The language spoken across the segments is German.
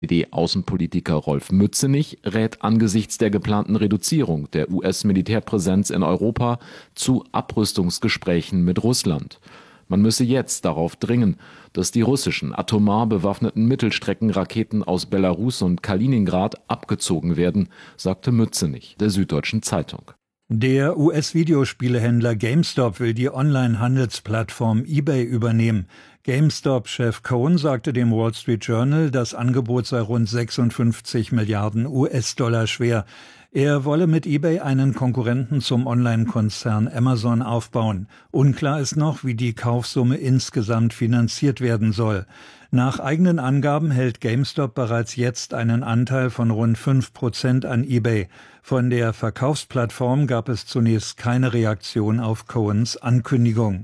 SPD-Außenpolitiker Rolf Mützenich rät angesichts der geplanten Reduzierung der US-Militärpräsenz in Europa zu Abrüstungsgesprächen mit Russland. Man müsse jetzt darauf dringen, dass die russischen atomar bewaffneten Mittelstreckenraketen aus Belarus und Kaliningrad abgezogen werden, sagte Mützenich der Süddeutschen Zeitung. Der US-Videospielehändler GameStop will die Online-Handelsplattform eBay übernehmen. GameStop-Chef Cohen sagte dem Wall Street Journal, das Angebot sei rund 56 Milliarden US-Dollar schwer. Er wolle mit eBay einen Konkurrenten zum Online-Konzern Amazon aufbauen. Unklar ist noch, wie die Kaufsumme insgesamt finanziert werden soll. Nach eigenen Angaben hält GameStop bereits jetzt einen Anteil von rund 5% an eBay. Von der Verkaufsplattform gab es zunächst keine Reaktion auf Cohens Ankündigung.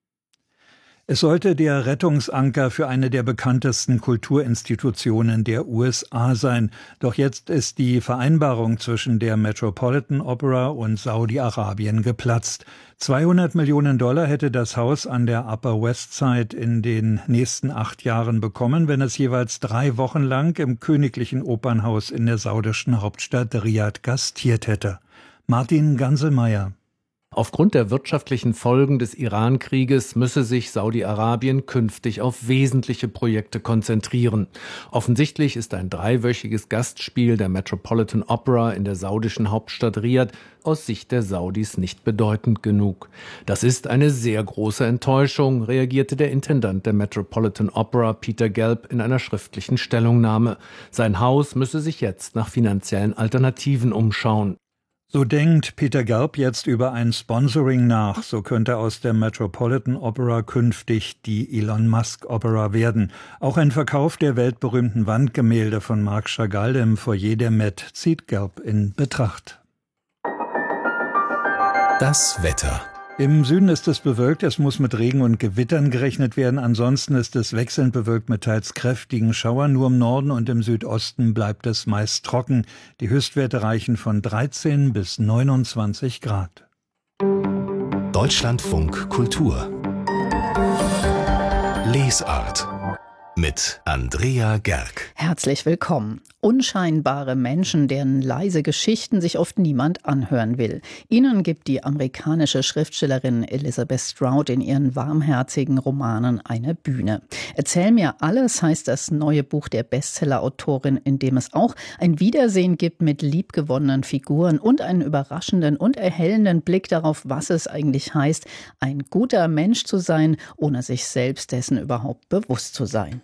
Es sollte der Rettungsanker für eine der bekanntesten Kulturinstitutionen der USA sein. Doch jetzt ist die Vereinbarung zwischen der Metropolitan Opera und Saudi-Arabien geplatzt. 200 Millionen Dollar hätte das Haus an der Upper West Side in den nächsten 8 Jahren bekommen, wenn es jeweils 3 Wochen lang im Königlichen Opernhaus in der saudischen Hauptstadt Riad gastiert hätte. Martin Ganselmeier. Aufgrund der wirtschaftlichen Folgen des Iran-Krieges müsse sich Saudi-Arabien künftig auf wesentliche Projekte konzentrieren. Offensichtlich ist ein 3-wöchiges Gastspiel der Metropolitan Opera in der saudischen Hauptstadt Riad aus Sicht der Saudis nicht bedeutend genug. Das ist eine sehr große Enttäuschung, reagierte der Intendant der Metropolitan Opera Peter Gelb in einer schriftlichen Stellungnahme. Sein Haus müsse sich jetzt nach finanziellen Alternativen umschauen. So denkt Peter Gelb jetzt über ein Sponsoring nach. So könnte aus der Metropolitan Opera künftig die Elon Musk Opera werden. Auch ein Verkauf der weltberühmten Wandgemälde von Marc Chagall im Foyer der Met zieht Gelb in Betracht. Das Wetter. Im Süden ist es bewölkt, es muss mit Regen und Gewittern gerechnet werden. Ansonsten ist es wechselnd bewölkt mit teils kräftigen Schauern. Nur im Norden und im Südosten bleibt es meist trocken. Die Höchstwerte reichen von 13 bis 29 Grad. Deutschlandfunk Kultur. Lesart mit Andrea Gerg. Herzlich willkommen. Unscheinbare Menschen, deren leise Geschichten sich oft niemand anhören will. Ihnen gibt die amerikanische Schriftstellerin Elizabeth Strout in ihren warmherzigen Romanen eine Bühne. Erzähl mir alles heißt das neue Buch der Bestseller-Autorin, in dem es auch ein Wiedersehen gibt mit liebgewonnenen Figuren und einen überraschenden und erhellenden Blick darauf, was es eigentlich heißt, ein guter Mensch zu sein, ohne sich selbst dessen überhaupt bewusst zu sein.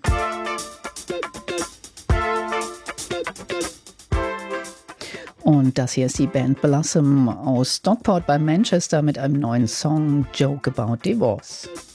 Und das hier ist die Band Blossom aus Stockport bei Manchester mit einem neuen Song Joke About Divorce.